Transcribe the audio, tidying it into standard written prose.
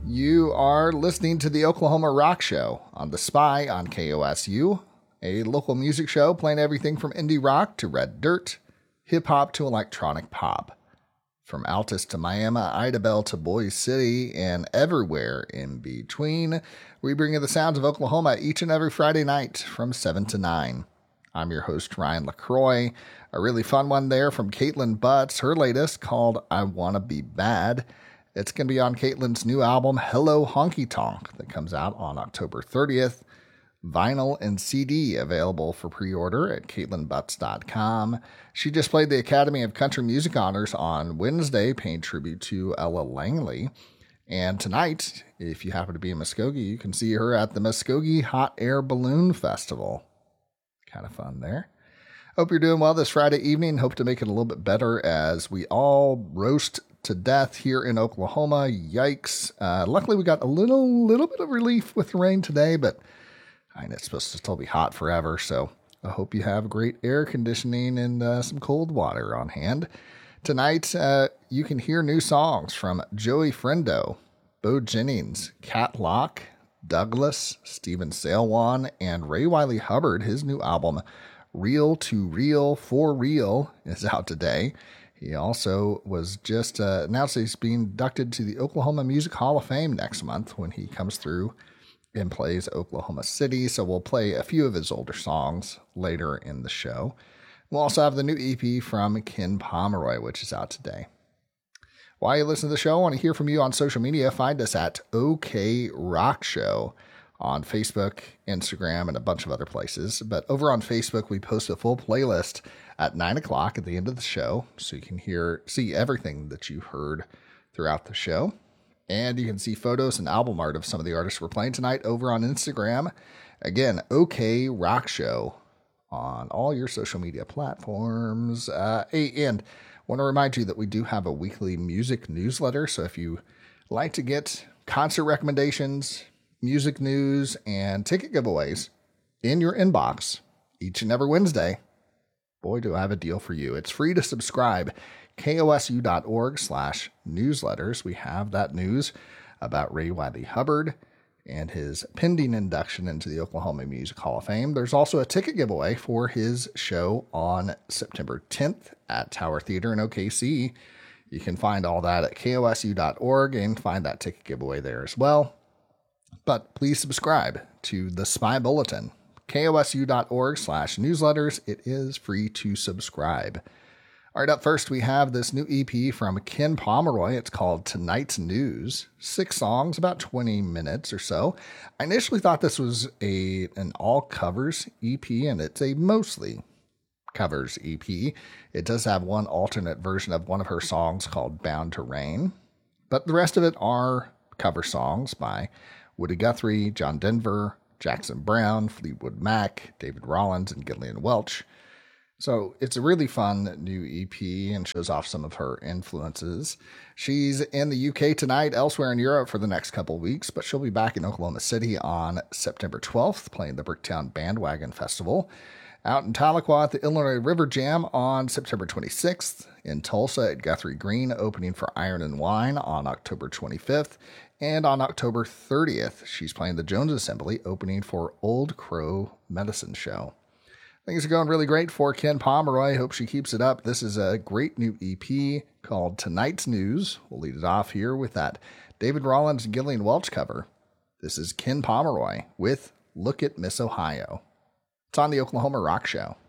You are listening to the Oklahoma Rock Show on The Spy on KOSU, a local music show playing everything from indie rock to red dirt, hip-hop to electronic pop. From Altus to Miami, Idabel to Boise City, and everywhere in between, we bring you the sounds of Oklahoma each and every Friday night from 7 to 9. I'm your host, Ryan LaCroix. A really fun one there from Caitlin Butts, her latest called I Wanna Be Bad. It's going to be on Caitlin's new album, Hello Honky Tonk, that comes out on October 30th. Vinyl and CD available for pre-order at CaitlinButts.com. She just played the Academy of Country Music Honors on Wednesday, paying tribute to Ella Langley. And tonight, if you happen to be in Muskogee, you can see her at the Muskogee Hot Air Balloon Festival. Kind of fun there. Hope you're doing well this Friday evening. Hope to make it a little bit better as we all roast to death here in Oklahoma. Yikes. Luckily, we got a little bit of relief with the rain today, but it's supposed to still be hot forever, so I hope you have great air conditioning and some cold water on hand. Tonight, you can hear new songs from Joey Friendo, Bo Jennings, Cat Locke, Douglas, Stephen Sailwan, and Ray Wiley Hubbard. His new album, Real to Real for Real, is out today. He also was just announced he's being inducted to the Oklahoma Music Hall of Fame next month when he comes through and plays Oklahoma City, so we'll play a few of his older songs later in the show. We'll also have the new EP from Ken Pomeroy, which is out today. While you listen to the show, I want to hear from you on social media. Find us at OK Rock Show on Facebook, Instagram, and a bunch of other places. But over on Facebook, we post a full playlist at 9 o'clock at the end of the show, so you can see everything that you heard throughout the show. And you can see photos and album art of some of the artists we're playing tonight over on Instagram. Again, OK Rock Show on all your social media platforms. And want to remind you that we do have a weekly music newsletter. So if you like to get concert recommendations, music news, and ticket giveaways in your inbox each and every Wednesday, boy, do I have a deal for you. It's free to subscribe. KOSU.org/newsletters. We have that news about Ray Wiley Hubbard and his pending induction into the Oklahoma Music Hall of Fame. There's also a ticket giveaway for his show on September 10th at Tower Theater in OKC. You can find all that at KOSU.org and find that ticket giveaway there as well. But please subscribe to the Spy Bulletin. KOSU.org/newsletters. It is free to subscribe. All right, up first, we have this new EP from Ken Pomeroy. It's called Tonight's News. 6 songs, about 20 minutes or so. I initially thought this was an all-covers EP, and it's a mostly covers EP. It does have one alternate version of one of her songs called Bound to Rain, but the rest of it are cover songs by Woody Guthrie, John Denver, Jackson Browne, Fleetwood Mac, David Rollins, and Gillian Welch. So it's a really fun new EP and shows off some of her influences. She's in the UK tonight, elsewhere in Europe for the next couple of weeks, but she'll be back in Oklahoma City on September 12th, playing the Bricktown Bandwagon Festival. Out in Tahlequah at the Illinois River Jam on September 26th. In Tulsa at Guthrie Green, opening for Iron and Wine on October 25th. And on October 30th, she's playing the Jones Assembly, opening for Old Crow Medicine Show. Things are going really great for Ken Pomeroy. Hope she keeps it up. This is a great new EP called Tonight's News. We'll lead it off here with that David Rollins and Gillian Welch cover. This is Ken Pomeroy with Look at Miss Ohio. It's on the Oklahoma Rock Show.